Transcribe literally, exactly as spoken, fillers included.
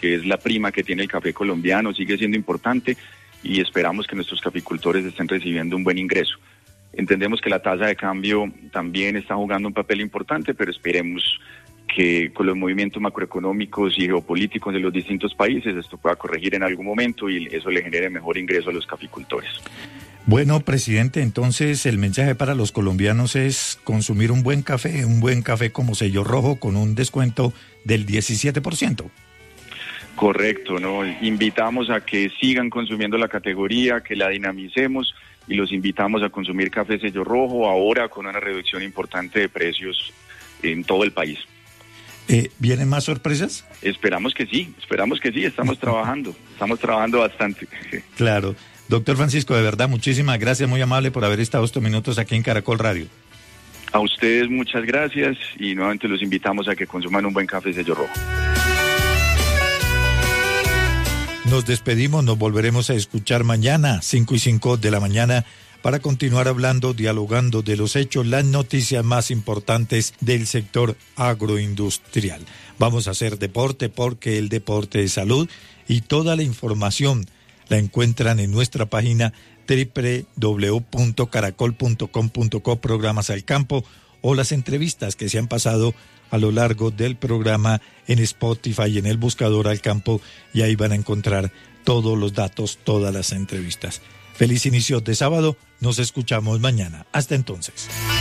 que es la prima que tiene el café colombiano, sigue siendo importante y esperamos que nuestros caficultores estén recibiendo un buen ingreso. Entendemos que la tasa de cambio también está jugando un papel importante, pero esperemos que con los movimientos macroeconómicos y geopolíticos de los distintos países esto pueda corregir en algún momento y eso le genere mejor ingreso a los caficultores. Bueno, presidente, entonces el mensaje para los colombianos es consumir un buen café, un buen café como Sello Rojo con un descuento del diecisiete por ciento. Correcto, ¿no? Invitamos a que sigan consumiendo la categoría, que la dinamicemos y los invitamos a consumir café Sello Rojo ahora con una reducción importante de precios en todo el país. Eh, ¿Vienen más sorpresas? Esperamos que sí, esperamos que sí, estamos trabajando, estamos trabajando bastante. Claro. Doctor Francisco, de verdad, muchísimas gracias, muy amable por haber estado estos minutos aquí en Caracol Radio. A ustedes muchas gracias y nuevamente los invitamos a que consuman un buen café Sello Rojo. Nos despedimos, nos volveremos a escuchar mañana, cinco y cinco de la mañana, para continuar hablando, dialogando de los hechos, las noticias más importantes del sector agroindustrial. Vamos a hacer deporte porque el deporte es salud y toda la información la encuentran en nuestra página doble u doble u doble u punto caracol punto com punto co, programas al campo o las entrevistas que se han pasado a lo largo del programa en Spotify, en el buscador al campo, y ahí van a encontrar todos los datos, todas las entrevistas. Feliz inicio de sábado, nos escuchamos mañana. Hasta entonces.